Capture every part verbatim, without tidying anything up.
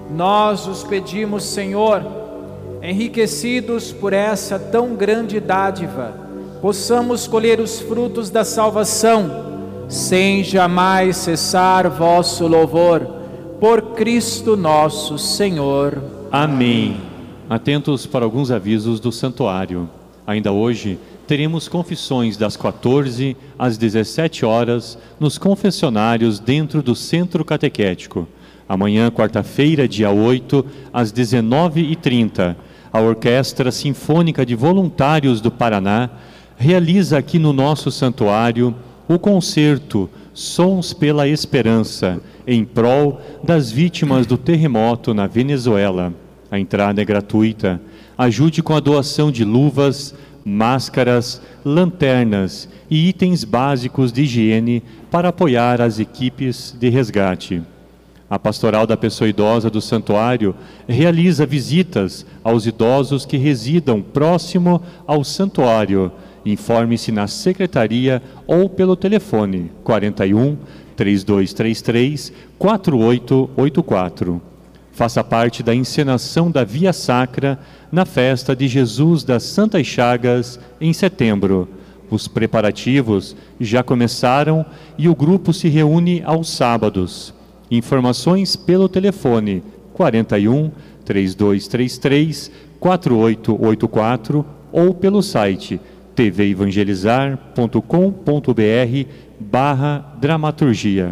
Nós os pedimos, Senhor, enriquecidos por essa tão grande dádiva, possamos colher os frutos da salvação, sem jamais cessar vosso louvor, por Cristo nosso Senhor. Amém. Atentos para alguns avisos do santuário. Ainda hoje teremos confissões das quatorze às dezessete horas nos confessionários dentro do Centro Catequético. Amanhã, quarta-feira, dia oito, às dezenove e trinta, a Orquestra Sinfônica de Voluntários do Paraná realiza aqui no nosso santuário o concerto Sons pela Esperança, em prol das vítimas do terremoto na Venezuela. A entrada é gratuita. Ajude com a doação de luvas, máscaras, lanternas e itens básicos de higiene para apoiar as equipes de resgate. A Pastoral da Pessoa Idosa do Santuário realiza visitas aos idosos que residam próximo ao santuário. Informe-se na secretaria ou pelo telefone quarenta e um, três dois três três, quatro oito oito quatro. Faça parte da encenação da Via Sacra na festa de Jesus das Santas Chagas em setembro. Os preparativos já começaram e o grupo se reúne aos sábados. Informações pelo telefone quarenta e um, três dois três três, quatro oito oito quatro ou pelo site t v evangelizar ponto com ponto b r barra dramaturgia.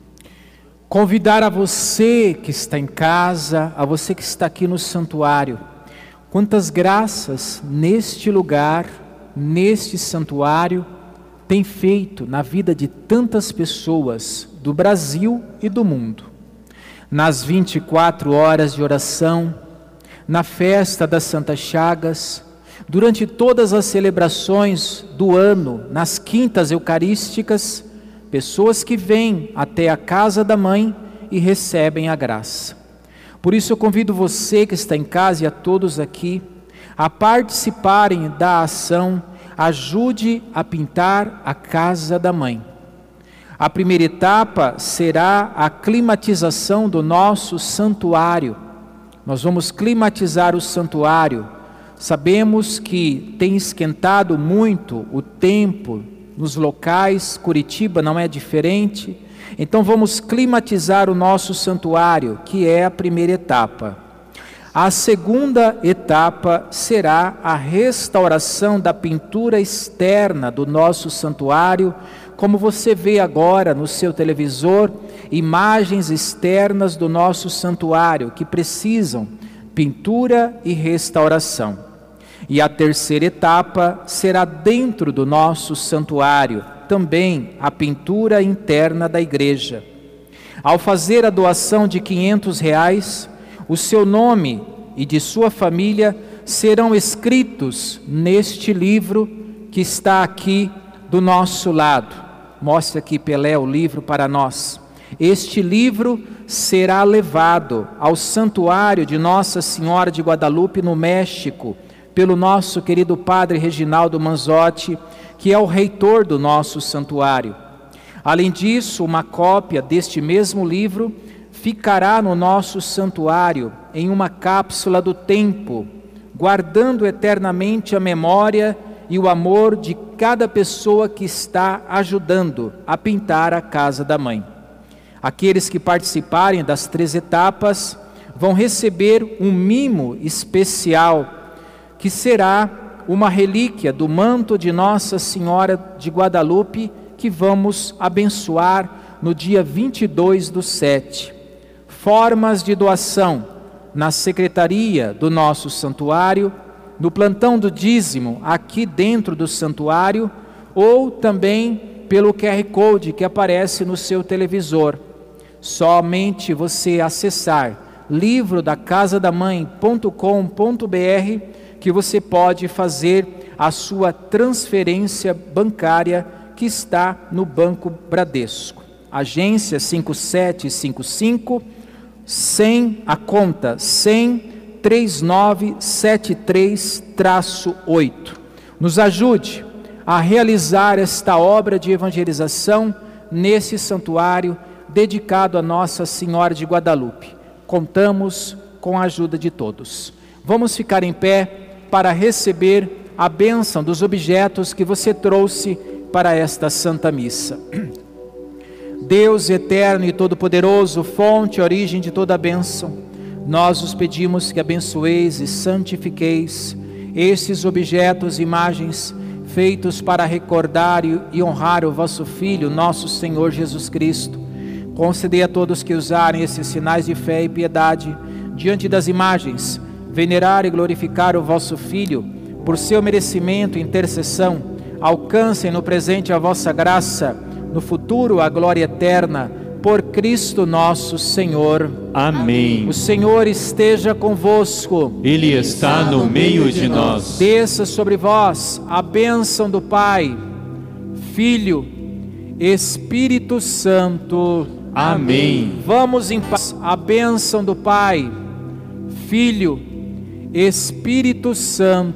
Convidar a você que está em casa, a você que está aqui no santuário, quantas graças neste lugar, neste santuário, tem feito na vida de tantas pessoas do Brasil e do mundo. Nas vinte e quatro horas de oração, na festa das Santas Chagas, durante todas as celebrações do ano, nas quintas eucarísticas, pessoas que vêm até a casa da mãe e recebem a graça. Por isso eu convido você que está em casa e a todos aqui a participarem da ação Ajude a Pintar a Casa da Mãe. A primeira etapa será a climatização do nosso santuário. Nós vamos climatizar o santuário. Sabemos que tem esquentado muito o tempo nos locais, Curitiba não é diferente. Então vamos climatizar o nosso santuário, que é a primeira etapa. A segunda etapa será a restauração da pintura externa do nosso santuário, como você vê agora no seu televisor, imagens externas do nosso santuário que precisam pintura e restauração. E a terceira etapa será dentro do nosso santuário, também a pintura interna da igreja. Ao fazer a doação de quinhentos reais, o seu nome e de sua família serão escritos neste livro que está aqui do nosso lado. Mostra aqui, Pelé, o livro para nós. Este livro será levado ao santuário de Nossa Senhora de Guadalupe, no México, pelo nosso querido Padre Reginaldo Manzotti, que é o reitor do nosso santuário. Além disso, uma cópia deste mesmo livro ficará no nosso santuário, em uma cápsula do tempo, guardando eternamente a memória e o amor de cada pessoa que está ajudando a pintar a casa da mãe. Aqueles que participarem das três etapas vão receber um mimo especial, que será uma relíquia do manto de Nossa Senhora de Guadalupe, que vamos abençoar no dia vinte e dois do sete. Formas de doação na secretaria do nosso santuário, no plantão do dízimo aqui dentro do santuário, ou também pelo Q R Code que aparece no seu televisor. Somente você acessar livro da casa da mãe ponto com ponto b r que você pode fazer a sua transferência bancária que está no Banco Bradesco. Agência cinco sete cinco cinco, sem a conta cem, três nove sete três oito. Nos ajude a realizar esta obra de evangelização nesse santuário dedicado a Nossa Senhora de Guadalupe. contamos com a ajuda de todos. Vamos ficar em pé para receber a bênção dos objetos que você trouxe para esta Santa Missa. Deus eterno e todo-poderoso, fonte e origem de toda a bênção, nós os pedimos que abençoeis e santifiqueis estes objetos e imagens feitos para recordar e honrar o vosso Filho, nosso Senhor Jesus Cristo. Concedei a todos que usarem esses sinais de fé e piedade diante das imagens, venerar e glorificar o vosso Filho, por seu merecimento e intercessão, alcancem no presente a vossa graça, no futuro a glória eterna, por Cristo nosso Senhor. Amém. O Senhor esteja convosco. Ele está no meio de nós. Desça sobre vós a bênção do Pai, Filho, Espírito Santo. Amém. Vamos em paz. A bênção do Pai, Filho, Espírito Santo.